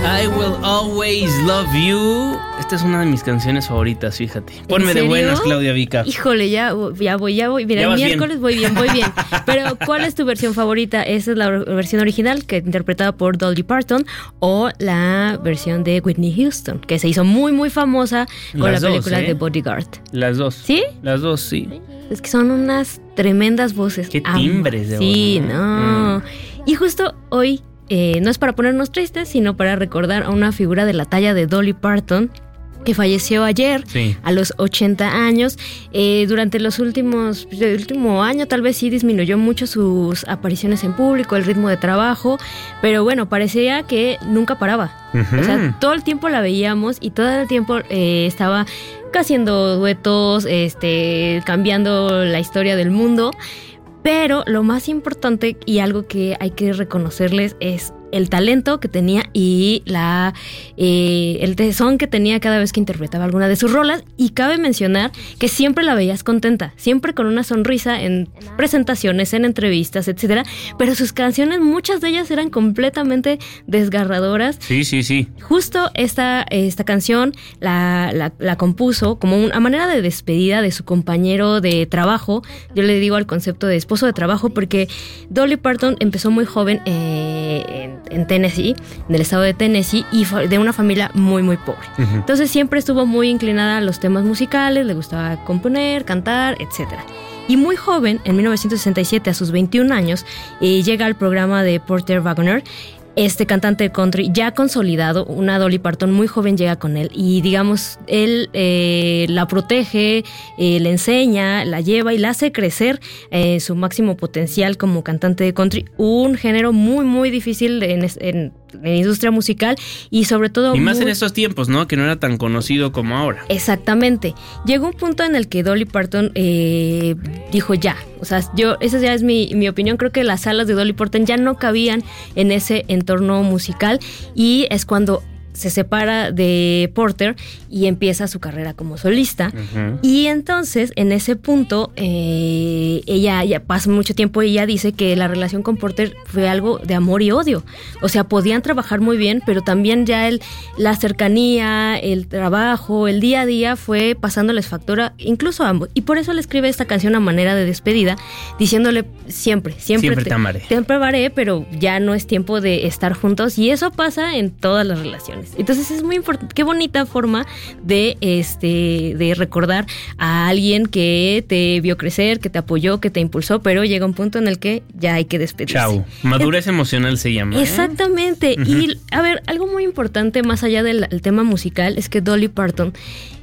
I Will Always Love You. Esta es una de mis canciones favoritas, fíjate. Ponme de buenas, Claudia Vica. Híjole, ya voy. Mira, el miércoles bien. voy bien. Pero, ¿cuál es tu versión favorita? ¿Esa es la versión original, que interpretada por Dolly Parton, o la versión de Whitney Houston, que se hizo muy, muy famosa con la película de Bodyguard? Las dos. ¿Sí? Las dos, sí. Es que son unas tremendas voces. Qué timbres de voz. Sí, no. Y justo hoy, no es para ponernos tristes, sino para recordar a una figura de la talla de Dolly Parton, que falleció ayer, a los 80 años. Durante el último año tal vez sí disminuyó mucho sus apariciones en público, el ritmo de trabajo, pero bueno, parecía que nunca paraba. O sea, todo el tiempo la veíamos y todo el tiempo estaba haciendo duetos, cambiando la historia del mundo. Pero lo más importante y algo que hay que reconocerles es el talento que tenía y el tesón que tenía cada vez que interpretaba alguna de sus rolas. Y cabe mencionar que siempre la veías contenta, siempre con una sonrisa en presentaciones, en entrevistas, etcétera. Pero sus canciones, muchas de ellas eran completamente desgarradoras. Sí. Justo esta canción la compuso como una manera de despedida de su compañero de trabajo. Yo le digo al concepto de esposo de trabajo porque Dolly Parton empezó muy joven en Tennessee, en el estado de Tennessee, y de una familia muy, muy pobre. Entonces siempre estuvo muy inclinada a los temas musicales, le gustaba componer, cantar, etcétera. Y muy joven, en 1967, a sus 21 años, llega al programa de Porter Wagoner. Este cantante de country ya consolidado, una Dolly Parton muy joven llega con él y digamos, él la protege, le enseña, la lleva y la hace crecer su máximo potencial como cantante de country, un género muy muy difícil en la industria musical y sobre todo... Y más en estos tiempos, ¿no? Que no era tan conocido como ahora. Exactamente. Llegó un punto en el que Dolly Parton dijo ya, o sea, esa ya es mi opinión, creo que las alas de Dolly Parton ya no cabían en ese entorno musical y es cuando se separa de Porter y empieza su carrera como solista. Y entonces en ese punto ella ya pasa mucho tiempo y ella dice que la relación con Porter fue algo de amor y odio. O sea, podían trabajar muy bien, pero también ya la cercanía, el trabajo, el día a día fue pasándoles factura incluso a ambos. Y por eso le escribe esta canción a manera de despedida, diciéndole siempre te amaré. Siempre amaré, pero ya no es tiempo de estar juntos y eso pasa en todas las relaciones. Entonces es muy importante, qué bonita forma de recordar a alguien que te vio crecer, que te apoyó, que te impulsó, pero llega un punto en el que ya hay que despedirse. Chao. Madurez emocional se llama. Exactamente. Y a ver, algo muy importante más allá del tema musical es que Dolly Parton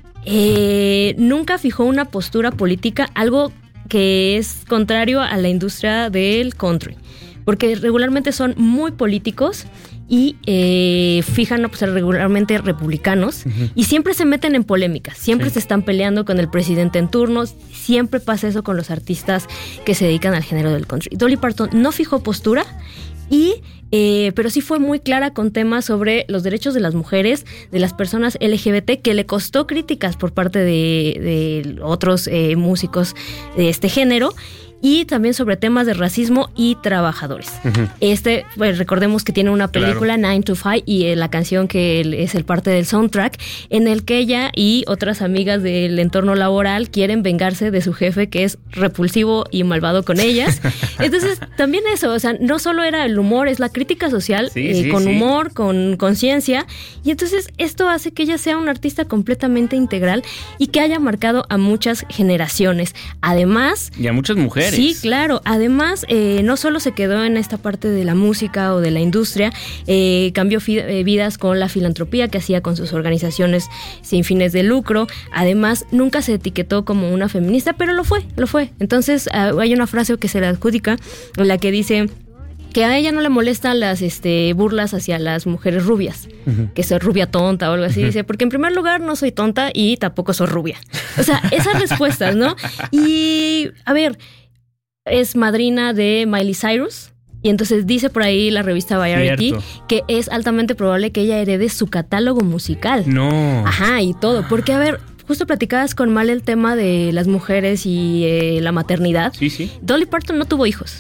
nunca fijó una postura política, algo que es contrario a la industria del country, porque regularmente son muy políticos y fijan regularmente republicanos y siempre se meten en polémicas, siempre se están peleando con el presidente en turno, siempre pasa eso con los artistas que se dedican al género del country. Dolly Parton no fijó postura pero sí fue muy clara con temas sobre los derechos de las mujeres, de las personas LGBT, que le costó críticas por parte de otros músicos de este género. Y también sobre temas de racismo y trabajadores. Pues recordemos que tiene una película, 9 to 5, y la canción que es el parte del soundtrack, en el que ella y otras amigas del entorno laboral quieren vengarse de su jefe, que es repulsivo y malvado con ellas. Entonces, también eso, o sea, no solo era el humor, es la crítica social, con humor, con conciencia, y entonces esto hace que ella sea una artista completamente integral y que haya marcado a muchas generaciones. Además... Y a muchas mujeres. Sí, claro. Además, no solo se quedó en esta parte de la música o de la industria, cambió vidas con la filantropía que hacía con sus organizaciones sin fines de lucro. Además, nunca se etiquetó como una feminista, pero lo fue. Entonces, hay una frase que se le adjudica en la que dice que a ella no le molestan las burlas hacia las mujeres rubias, que soy rubia tonta o algo así. Dice, porque en primer lugar no soy tonta y tampoco soy rubia. O sea, esas respuestas, ¿no? Y, a ver... es madrina de Miley Cyrus y entonces dice por ahí la revista Variety que es altamente probable que ella herede su catálogo musical. No. Ajá, y todo, porque a ver, justo platicabas con Mal el tema de las mujeres y la maternidad. Sí. Dolly Parton no tuvo hijos.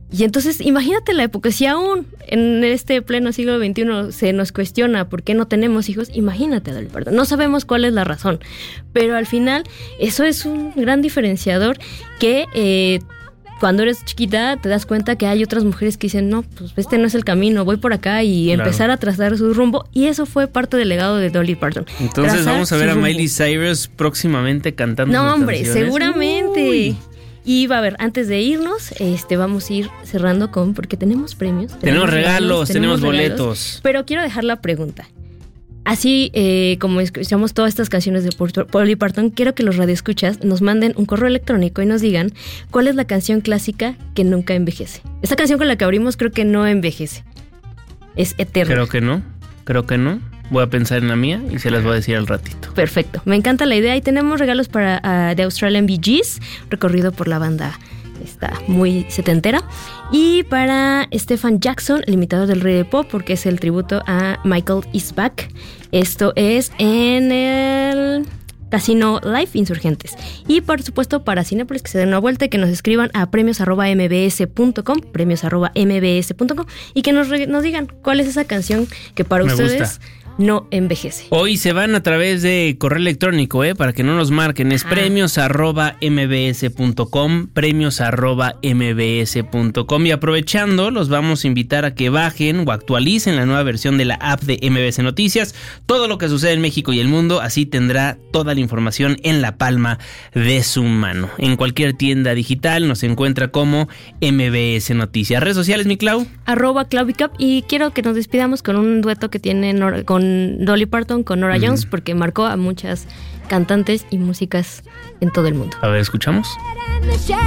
Y entonces, imagínate la época, si aún en este pleno siglo XXI se nos cuestiona por qué no tenemos hijos, imagínate, Dolly Parton. No sabemos cuál es la razón, pero al final eso es un gran diferenciador que cuando eres chiquita te das cuenta que hay otras mujeres que dicen, no, pues este no es el camino, voy por acá y empezar a trazar su rumbo. Y eso fue parte del legado de Dolly Parton. Entonces vamos a ver a Miley Cyrus próximamente cantando. No, hombre, seguramente. Uy. Y va a ver, antes de irnos, vamos a ir cerrando porque tenemos premios. Tenemos regalos, tenemos boletos. Pero quiero dejar la pregunta. Así como escuchamos todas estas canciones de Dolly Parton, quiero que los radioescuchas nos manden un correo electrónico y nos digan cuál es la canción clásica que nunca envejece. Esta canción con la que abrimos creo que no envejece. Es eterna. Creo que no. Voy a pensar en la mía y se las voy a decir al ratito. Perfecto, me encanta la idea. Y tenemos regalos para The Australian Bee Gees, recorrido por la banda está muy setentera. Y para Stephen Jackson, el imitador del rey de pop, porque es el tributo a Michael Is Back. Esto es en el Casino Live Insurgentes. Y por supuesto para Cinépolis, que se den una vuelta y que nos escriban a premios@mbs.com, premios@mbs.com, y que nos digan cuál es esa canción que para ustedes no envejece. Hoy se van a través de correo electrónico, para que no nos marquen. Es premios@mbs.com, premios@mbs.com. Y aprovechando, los vamos a invitar a que bajen o actualicen la nueva versión de la app de MBS Noticias. Todo lo que sucede en México y el mundo, así tendrá toda la información en la palma de su mano. En cualquier tienda digital nos encuentra como MBS Noticias. Redes sociales, mi Clau. @ClauBicap. Y quiero que nos despidamos con un dueto que tiene con Dolly Parton, con Norah Jones, porque marcó a muchas cantantes y músicas en todo el mundo. A ver, escuchamos.